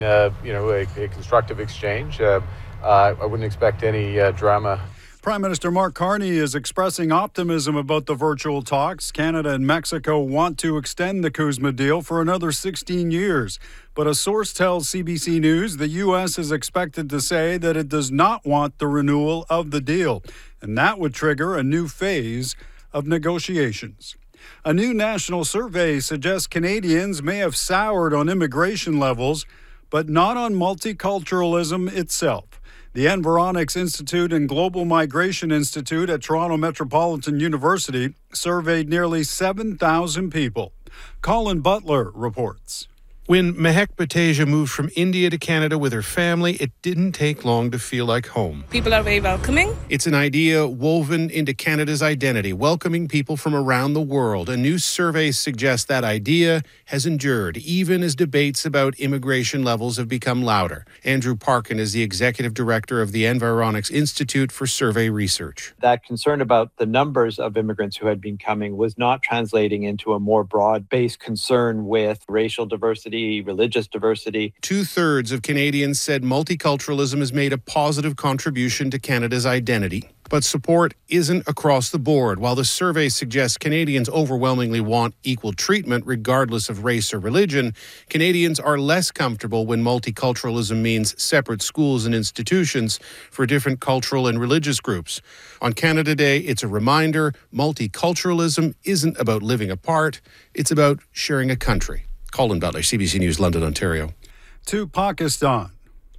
A constructive exchange. I wouldn't expect any drama. Prime Minister Mark Carney is expressing optimism about the virtual talks. Canada and Mexico want to extend the CUSMA deal for another 16 years. But a source tells CBC News the U.S. is expected to say that it does not want the renewal of the deal. And that would trigger a new phase of negotiations. A new national survey suggests Canadians may have soured on immigration levels, but not on multiculturalism itself. The Environics Institute and Global Migration Institute at Toronto Metropolitan University surveyed nearly 7,000 people. Colin Butler reports. When Mehek Bateja moved from India to Canada with her family, it didn't take long to feel like home. People are very welcoming. It's an idea woven into Canada's identity, welcoming people from around the world. A new survey suggests that idea has endured, even as debates about immigration levels have become louder. Andrew Parkin is the executive director of the Environics Institute for Survey Research. That concern about the numbers of immigrants who had been coming was not translating into a more broad-based concern with racial diversity, religious diversity. 2/3 of Canadians said multiculturalism has made a positive contribution to Canada's identity. But support isn't across the board. While the survey suggests Canadians overwhelmingly want equal treatment regardless of race or religion, Canadians are less comfortable when multiculturalism means separate schools and institutions for different cultural and religious groups. On Canada Day, it's a reminder multiculturalism isn't about living apart, it's about sharing a country. Colin Butler, CBC News, London, Ontario. To Pakistan.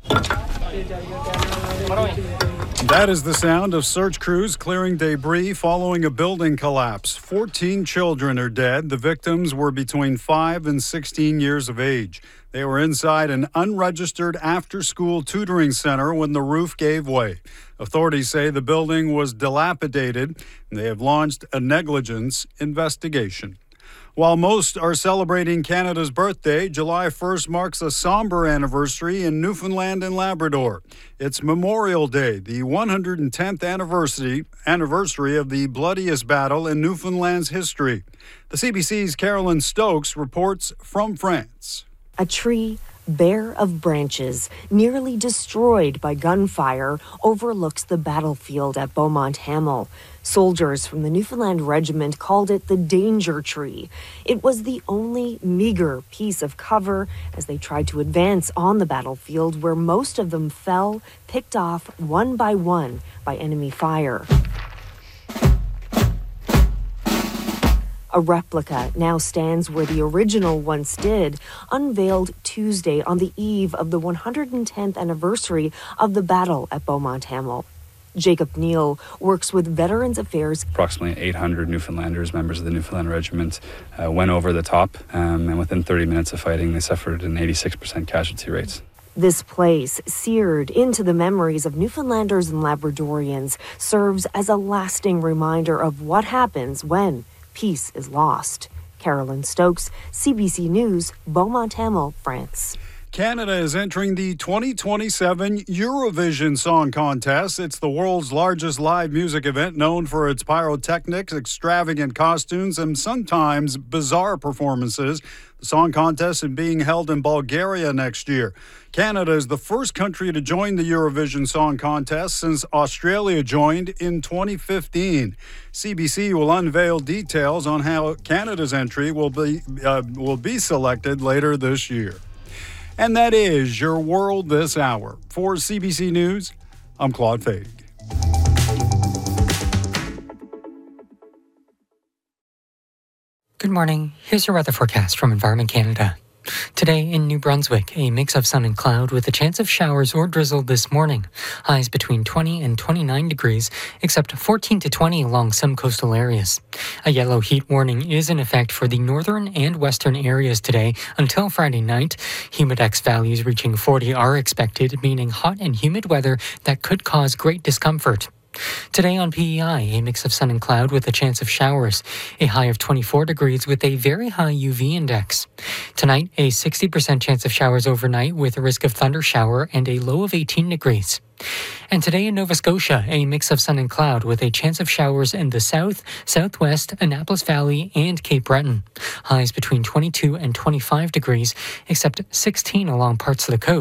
That is the sound of search crews clearing debris following a building collapse. 14 children are dead. The victims were between 5 and 16 years of age. They were inside an unregistered after-school tutoring center when the roof gave way. Authorities say the building was dilapidated, and they have launched a negligence investigation. While most are celebrating Canada's birthday, July 1st marks a somber anniversary in Newfoundland and Labrador. It's Memorial Day, the 110th anniversary of the bloodiest battle in Newfoundland's history. The CBC's Carolyn Stokes reports from France. A tree bare of branches, nearly destroyed by gunfire, overlooks the battlefield at Beaumont Hamel. Soldiers from the Newfoundland Regiment called it the danger tree. It was the only meager piece of cover as they tried to advance on the battlefield, where most of them fell, picked off one by enemy fire. A replica now stands where the original once did, unveiled Tuesday on the eve of the 110th anniversary of the battle at Beaumont Hamel. Jacob Neal works with Veterans Affairs. Approximately 800 Newfoundlanders, members of the Newfoundland Regiment, went over the top, and within 30 minutes of fighting, they suffered an 86% casualty rate. This place, seared into the memories of Newfoundlanders and Labradorians, serves as a lasting reminder of what happens when peace is lost. Carolyn Stokes, CBC News, Beaumont Hamel, France. Canada is entering the 2027 Eurovision Song Contest. It's the world's largest live music event, known for its pyrotechnics, extravagant costumes, and sometimes bizarre performances. The song contest is being held in Bulgaria next year. Canada is the first country to join the Eurovision Song Contest since Australia joined in 2015. CBC will unveil details on how Canada's entry will be selected later this year. And that is your world this hour. For CBC News, I'm Claude Faig. Good morning. Here's your weather forecast from Environment Canada. Today in New Brunswick, a mix of sun and cloud with a chance of showers or drizzle this morning. Highs between 20 and 29 degrees, except 14 to 20 along some coastal areas. A yellow heat warning is in effect for the northern and western areas today until Friday night. Humidex values reaching 40 are expected, meaning hot and humid weather that could cause great discomfort. Today on PEI, a mix of sun and cloud with a chance of showers, a high of 24 degrees with a very high UV index. Tonight, a 60% chance of showers overnight with a risk of thunder shower and a low of 18 degrees. And today in Nova Scotia, a mix of sun and cloud with a chance of showers in the south, southwest, Annapolis Valley, and Cape Breton. Highs between 22 and 25 degrees, except 16 along parts of the coast.